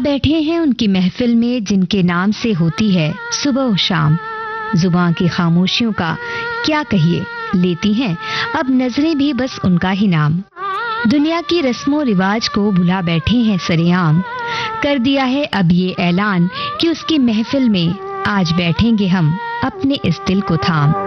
बैठे हैं उनकी महफिल में जिनके नाम से होती है सुबह और शाम। जुबान की खामोशियों का क्या कहिए, लेती हैं अब नजरें भी बस उनका ही नाम। दुनिया की रस्मों रिवाज को भुला बैठे हैं सरेआम। कर दिया है अब ये ऐलान कि उसकी महफिल में आज बैठेंगे हम अपने इस दिल को थाम।